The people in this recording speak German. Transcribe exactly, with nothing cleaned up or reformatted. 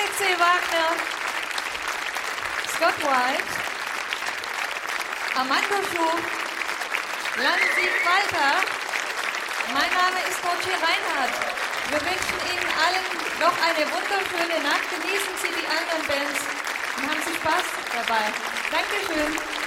Lindsay Wagner, Scott White, Armando Schuh, Lansi Walter. Mein Name ist Dorothee Reinhardt. Wir wünschen Ihnen allen noch eine wunderschöne Nacht. Genießen Sie die anderen Bands und haben Sie Spaß dabei. Dankeschön.